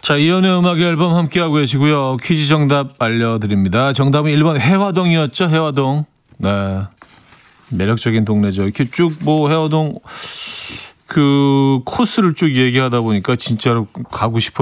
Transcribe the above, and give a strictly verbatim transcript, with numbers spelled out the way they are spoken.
자, 이연의 음악 앨범 함께하고 계시고요. 퀴즈 정답 알려드립니다. 정답은 일 번 해화동이었죠. 해화동. 네. 매력적인 동네죠. 이렇게 쭉 뭐 해화동 그 코스를 쭉 얘기하다 보니까 진짜로 가고 싶어